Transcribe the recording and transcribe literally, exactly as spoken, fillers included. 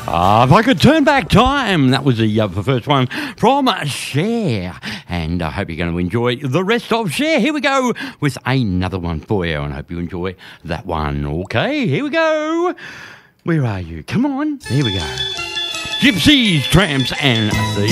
Ah, if I could turn back time, that was the, uh, the first one from Cher. And I hope you're going to enjoy the rest of Cher. Here we go with another one for you, and I hope you enjoy that one. Okay, here we go. Where are you? Come on. Here we go. Gypsies, Tramps and Thieves.